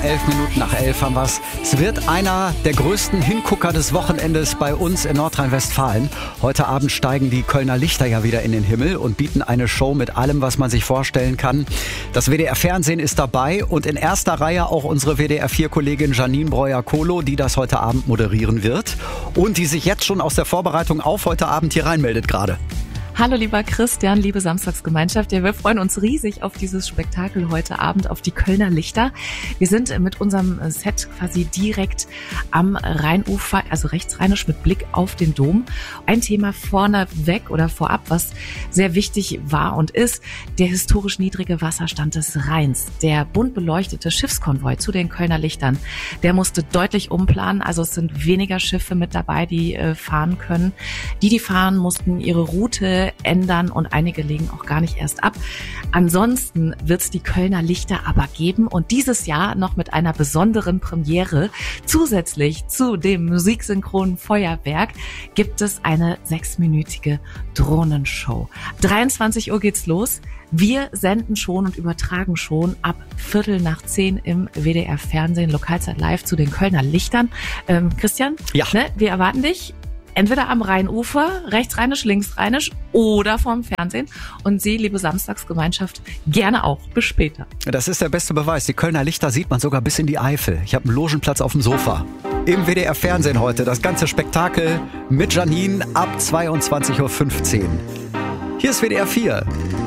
11 Minuten nach 11 haben wir's. Es wird einer der größten Hingucker des Wochenendes bei uns in Nordrhein-Westfalen. Heute Abend steigen die Kölner Lichter ja wieder in den Himmel und bieten eine Show mit allem, was man sich vorstellen kann. Das WDR-Fernsehen ist dabei und in erster Reihe auch unsere WDR-4-Kollegin Janine Breuer-Kohlo, die das heute Abend moderieren wird und die sich jetzt schon aus der Vorbereitung auf heute Abend hier reinmeldet gerade. Hallo lieber Christian, liebe Samstagsgemeinschaft. Ja, wir freuen uns riesig auf dieses Spektakel heute Abend, auf die Kölner Lichter. Wir sind mit unserem Set quasi direkt am Rheinufer, also rechtsrheinisch mit Blick auf den Dom. Ein Thema vorneweg oder vorab, was sehr wichtig war und ist, der historisch niedrige Wasserstand des Rheins. Der bunt beleuchtete Schiffskonvoi zu den Kölner Lichtern, der musste deutlich umplanen. Also es sind weniger Schiffe mit dabei, die fahren können. Die fahren, mussten ihre Route ändern und einige legen auch gar nicht erst ab. Ansonsten wird es die Kölner Lichter aber geben und dieses Jahr noch mit einer besonderen Premiere. Zusätzlich zu dem musiksynchronen Feuerwerk gibt es eine 6-minütige Drohnenshow. 23 Uhr geht's los. Wir senden schon und übertragen schon ab 9:15 im WDR-Fernsehen Lokalzeit live zu den Kölner Lichtern. Christian, ja. Wir erwarten dich. Entweder am Rheinufer, rechtsrheinisch, linksrheinisch oder vorm Fernsehen. Und Sie, liebe Samstagsgemeinschaft, gerne auch. Bis später. Das ist der beste Beweis. Die Kölner Lichter sieht man sogar bis in die Eifel. Ich habe einen Logenplatz auf dem Sofa. Im WDR-Fernsehen heute das ganze Spektakel mit Janine ab 22:15 Uhr. Hier ist WDR 4.